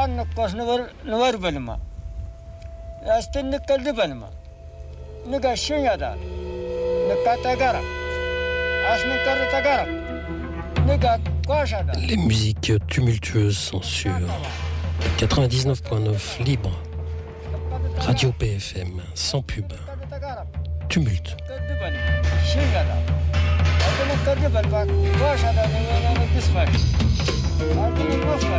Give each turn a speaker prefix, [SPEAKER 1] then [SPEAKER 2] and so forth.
[SPEAKER 1] Kan kosnuvar balma. Astin kaldı balma. Nuga shinyada. Nukatagara. Asmin karutagara. Nuga koshada.
[SPEAKER 2] Les musiques tumultueuses sont sur 99.9 libre. Radio PFM, sans pub. Tumulte.
[SPEAKER 1] Shinyada. Adını kaldı balma. Koshada ne bisfak.